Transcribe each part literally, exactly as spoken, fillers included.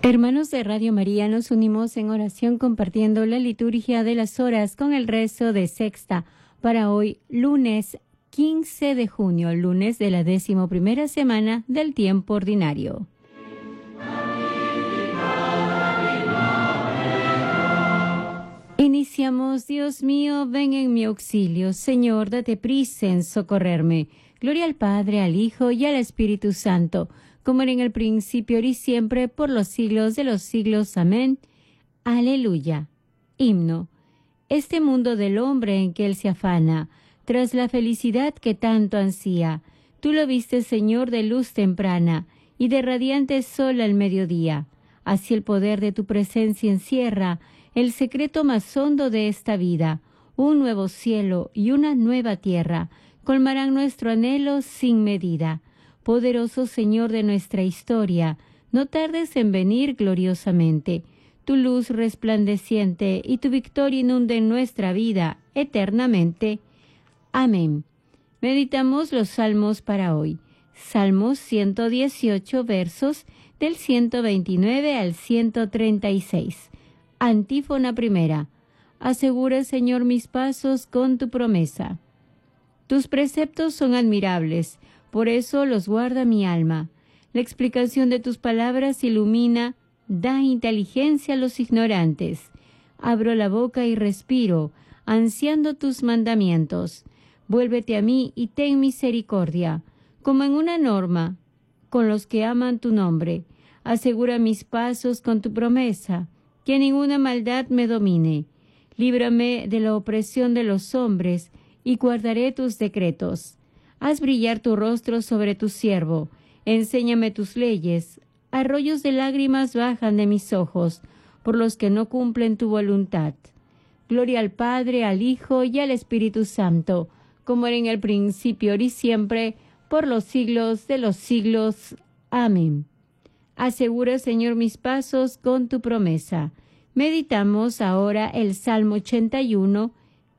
Hermanos de Radio María, nos unimos en oración compartiendo la liturgia de las horas con el rezo de sexta para hoy, lunes quince de junio, lunes de la decimoprimera semana del tiempo ordinario. Iniciamos. Dios mío, ven en mi auxilio. Señor, date prisa en socorrerme. Gloria al Padre, al Hijo y al Espíritu Santo, como era en el principio, ahora y siempre, por los siglos de los siglos. Amén. Aleluya. Himno. Este mundo del hombre en que él se afana, tras la felicidad que tanto ansía, tú lo viste, Señor, de luz temprana y de radiante sol al mediodía. Así el poder de tu presencia encierra el secreto más hondo de esta vida. Un nuevo cielo y una nueva tierra colmarán nuestro anhelo sin medida. Poderoso Señor de nuestra historia, no tardes en venir gloriosamente. Tu luz resplandeciente y tu victoria inunden nuestra vida eternamente. Amén. Meditamos los salmos para hoy. Salmos ciento dieciocho, versos del ciento veintinueve al ciento treinta y seis. Antífona primera. Asegura, Señor, mis pasos con tu promesa. Tus preceptos son admirables, por eso los guarda mi alma. La explicación de tus palabras ilumina, da inteligencia a los ignorantes. Abro la boca y respiro, ansiando tus mandamientos. Vuélvete a mí y ten misericordia, como en una norma, con los que aman tu nombre. Asegura mis pasos con tu promesa, que ninguna maldad me domine. Líbrame de la opresión de los hombres, y guardaré tus decretos. Haz brillar tu rostro sobre tu siervo, enséñame tus leyes. Arroyos de lágrimas bajan de mis ojos, por los que no cumplen tu voluntad. Gloria al Padre, al Hijo y al Espíritu Santo, como era en el principio, ahora y siempre, por los siglos de los siglos. Amén. Asegura, Señor, mis pasos con tu promesa. Meditamos ahora el Salmo ochenta y uno,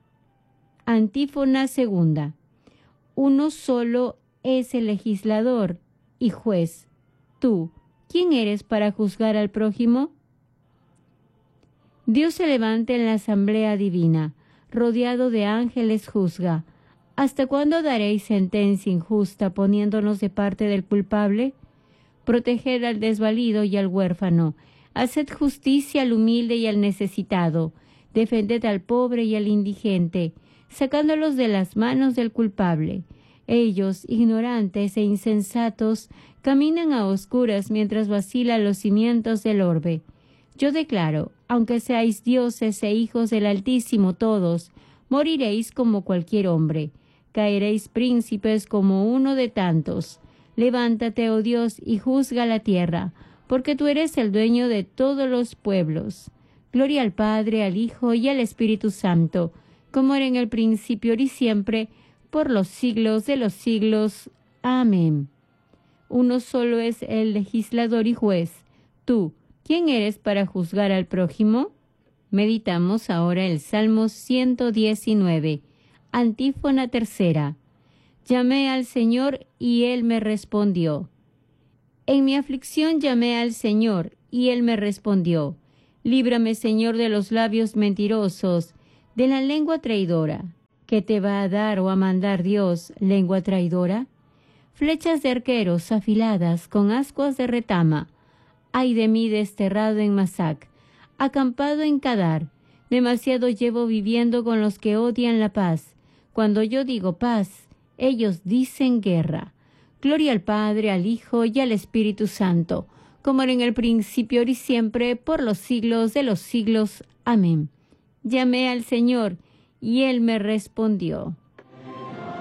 antífona segunda. Uno solo es el legislador y juez. Tú, ¿quién eres para juzgar al prójimo? Dios se levanta en la asamblea divina, rodeado de ángeles juzga. ¿Hasta cuándo daréis sentencia injusta poniéndonos de parte del culpable? Proteged al desvalido y al huérfano. Haced justicia al humilde y al necesitado. Defended al pobre y al indigente, sacándolos de las manos del culpable. Ellos, ignorantes e insensatos, caminan a oscuras mientras vacilan los cimientos del orbe. Yo declaro, aunque seáis dioses e hijos del Altísimo todos, moriréis como cualquier hombre. Caeréis príncipes como uno de tantos. Levántate, oh Dios, y juzga la tierra, porque tú eres el dueño de todos los pueblos. Gloria al Padre, al Hijo y al Espíritu Santo, como era en el principio, ahora y siempre, por los siglos de los siglos. Amén. Uno solo es el legislador y juez. Tú, ¿quién eres para juzgar al prójimo? Meditamos ahora el Salmo ciento diecinueve, antífona tercera. Llamé al Señor y Él me respondió. En mi aflicción llamé al Señor y Él me respondió. Líbrame, Señor, de los labios mentirosos, de la lengua traidora. ¿Qué te va a dar o a mandar Dios, lengua traidora? Flechas de arqueros afiladas con ascuas de retama. Ay de mí desterrado en Masac, acampado en Cadar. Demasiado llevo viviendo con los que odian la paz. Cuando yo digo paz, ellos dicen guerra. Gloria al Padre, al Hijo y al Espíritu Santo, como era en el principio, ahora y siempre, por los siglos de los siglos. Amén. Llamé al Señor, y Él me respondió.